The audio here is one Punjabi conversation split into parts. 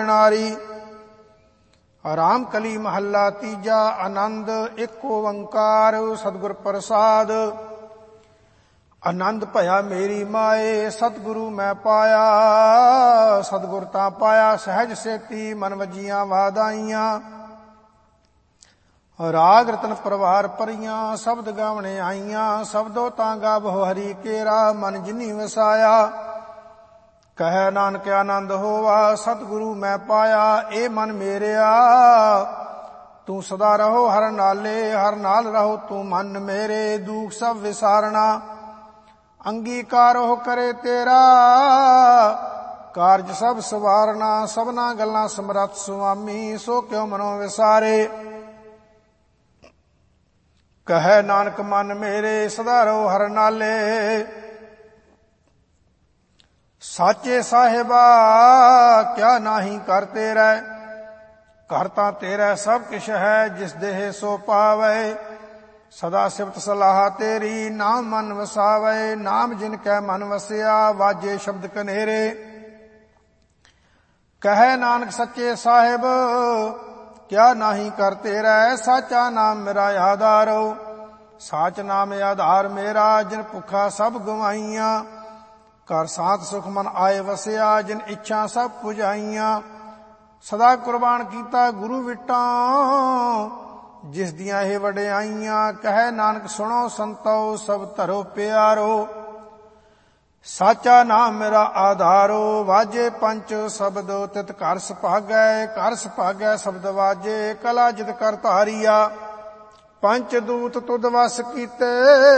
ਨਾਰੀ। ਰਾਮ ਕਲੀ ਮਹੱਲਾ ਤੀਜਾ। ਆਨੰਦ ਇੱਕ ਓੰਕਾਰ ਸਤਿਗੁਰ ਪ੍ਰਸਾਦ। ਆਨੰਦ ਭਇਆ ਮੇਰੀ ਮਾਏ ਸਤਿਗੁਰੂ ਮੈਂ ਪਾਇਆ। ਸਤਿਗੁਰ ਤਾਂ ਪਾਇਆ ਸਹਿਜ ਸੇਤੀ ਮਨ ਵਜੀਆਂ ਵਾਦਾਈਆਂ। ਰਾਗ ਰਤਨ ਪਰਵਾਰ ਭਰੀਆਂ ਸ਼ਬਦ ਗਾਵਣੇ ਆਈਆਂ। ਸ਼ਬਦੋ ਤਾਂ ਗਾਵੋ ਹਰੀ ਕੇਰਾ ਮਨ ਜਿਨੀ ਵਸਾਇਆ। ਕਹੈ ਨਾਨਕ ਆਨੰਦ ਹੋਵਾ ਸਤਿਗੁਰੂ ਮੈਂ ਪਾਇਆ। ਏ ਮਨ ਮੇਰਿਆ ਤੂੰ ਸਦਾ ਰਹੋ ਹਰ ਨਾਲੇ। ਹਰ ਨਾਲ ਰਹੋ ਤੂੰ ਮਨ ਮੇਰੇ। ਦੁਖ ਸਭ ਵਿਸਾਰਣਾ ਅੰਗੀਕਾਰ ਉਹ ਕਰੇ ਤੇਰਾ। ਕਾਰਜ ਸਭ ਸਵਾਰਨਾ ਸਭਨਾ ਗੱਲਾਂ ਸਮਰੱਥ ਸੁਆਮੀ। ਸੋ ਕਿਉ ਮਨੋ ਵਿਸਾਰੇ। ਕਹੈ ਨਾਨਕ ਮਨ ਮੇਰੇ ਸਦਾ ਰਹੋ ਹਰ ਨਾਲੇ। ਸਾਚੇ ਸਾਹਿਬਾ ਕਿਆ ਨਾਹੀ ਕਰ ਤੇਰਾ। ਘਰ ਤਾਂ ਤੇਰਾ ਸਭ ਕਿਛ ਹੈ ਜਿਸ ਦੇਹ ਸੋ ਪਾਵੇ। ਸਦਾ ਸਿਫਤ ਸਲਾਹ ਤੇਰੀ ਨਾਮ ਮਨ ਵਸਾਵੇ। ਨਾਮ ਜਿਨ ਕੈ ਮਨ ਵਸਿਆ ਵਾਜੇ ਸ਼ਬਦ ਕਨੇਰੇ। ਕਹੈ ਨਾਨਕ ਸੱਚੇ ਸਾਹਿਬ ਕਿਆ ਨਾਹੀ ਕਰ ਤੇਰਾ। ਸਾਚਾ ਨਾਮ ਮੇਰਾ ਆਧਾਰੋ। ਸਾਚ ਨਾਮ ਆਧਾਰ ਮੇਰਾ ਜਿਨ ਭੁੱਖਾ ਸਭ ਗਵਾਈਆਂ। ਘਰ ਸਾਥ ਸੁਖ ਮਨ ਆਏ ਵਸਿਆ ਜਿਨ ਇੱਛਾ ਸਭ ਪੁਜਾਈਆਂ। ਸਦਾ ਕੁਰਬਾਨ ਕੀਤਾ ਗੁਰੂ ਵਿਟਾਂ ਜਿਸ ਦੀਆਂ ਇਹ ਵਡਿਆਈਆਂ। ਕਹੈ ਨਾਨਕ ਸੁਣੋ ਸੰਤੋ ਸਭ ਧਰੋ ਪਿਆਰੋ। ਸਾਚਾ ਨਾਮ ਮੇਰਾ ਆਧਾਰੋ। ਵਾਜੇ ਪੰਚ ਸ਼ਬਦ ਤਿਤ ਘਰ ਸੁਭਾਗੈ। ਘਰ ਸੁਭਾਗੈ ਸ਼ਬਦ ਵਾਜੇ ਕਲਾ ਜਿਤ ਕਰ ਧਾਰੀਆ। ਪੰਚ ਦੂਤ ਤੁਧ ਵਸ ਕੀਤੇ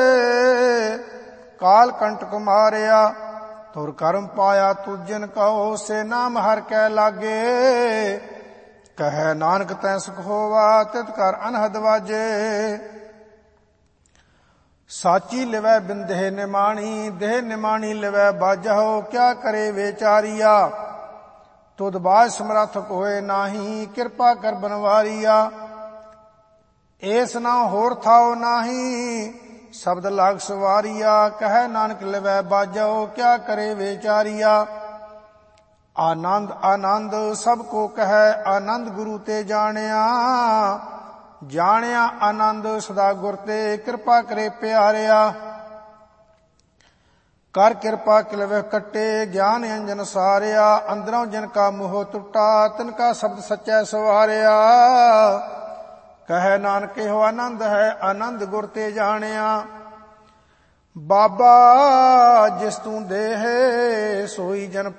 ਕਾਲ ਕੰਟਕ ਮਾਰਿਆ। ਤੁਰ ਕਰਮ ਪਾਇਆ ਤੁਜਨ ਕਹੋ ਸੇ ਨਾਮ ਹਰ ਕੈ ਲਾਗੇ। ਕਹੈ ਨਾਨਕ ਤੈ ਸੁਖ ਹੋਵਾ ਤਿਤ ਕਰ ਅਨਹਦ ਵਾਜੇ। ਸਾਚੀ ਲਿਵੈ ਬਿਨ ਦੇਹ ਨਿਮਾਣੀ ਦੇਹ ਨਿਮਾਣੀ ਲਿਵੈ ਬਾਜਹੁ। ਕਿਆ ਕਰੇ ਵਿਚਾਰੀਆ ਤੁਧ ਬਾਝ ਸਮਰੱਥ ਕੋਇ ਨਾਹੀ। ਕਿਰਪਾ ਕਰ ਬਨਵਾਰੀਆ ਏਸ ਨਾ ਹੋਰ ਥਾਉ ਨਾਹੀ। ਸ਼ਬਦ ਲਾਗ ਸਵਾਰੀਆ ਕਹੈ ਨਾਨਕ ਲਿਵੈ ਬਾਜਹੁ। ਕਿਆ ਕਰੇ ਵਿਚਾਰੀਆ ਆਨੰਦ ਆਨੰਦ ਸਭ ਕੋ ਕਹੈ। ਆਨੰਦ ਗੁਰੂ ਤੇ ਜਾਣਿਆ ਜਾਣਿਆ ਆਨੰਦ ਸਦਾ ਗੁਰ ਤੇ। ਕਿਰਪਾ ਕਰੇ ਪਿਆਰਿਆ ਕਰ ਕਿਰਪਾ ਕਿਲਵੇ ਕੱਟੇ। ਗਿਆਨ ਅੰਜਨ ਸਾਰਿਆ ਅੰਦਰੋਂ ਜਿਨ ਕਾ ਮੋਹ ਟੁੱਟਾ। ਤਿਨ ਕਾ ਸ਼ਬਦ ਸੱਚੈ ਸਵਾਰਿਆ। ਕਹੈ ਨਾਨਕ ਇਹੋ ਆਨੰਦ ਹੈ ਆਨੰਦ ਗੁਰ ਤੇ ਜਾਣਿਆ। ਬਾਬਾ ਜਿਸ ਤੂੰ ਦੇਹ ਸੋਈ ਜਨ